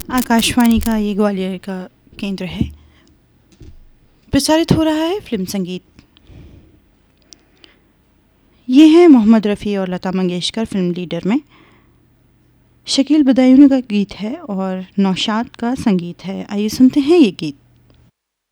आकाशवाणी का ये ग्वालियर का केंद्र है। प्रसारित हो रहा है फिल्म संगीत। ये है मोहम्मद रफ़ी और लता मंगेशकर फिल्म लीडर में। शकील बदायूनी का गीत है और नौशाद का संगीत है। आइए सुनते हैं ये गीत।